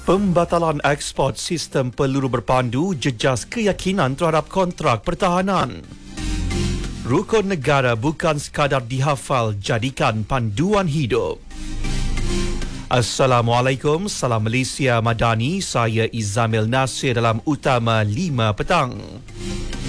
Pembatalan ekspor sistem peluru berpandu jejas keyakinan terhadap kontrak pertahanan. Rukun negara bukan sekadar dihafal, jadikan panduan hidup. Assalamualaikum, salam Malaysia Madani, saya Izamil Nasir dalam Utama 5 petang.